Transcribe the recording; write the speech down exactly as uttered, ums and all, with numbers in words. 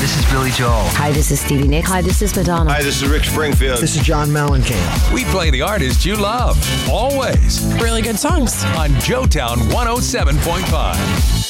this is Billy Joel. Hi, this is Stevie Nicks. Hi, this is Madonna. Hi, this is Rick Springfield. This is John Mellencamp. We play the artists you love, always. Really good songs. On Joetown one oh seven point five.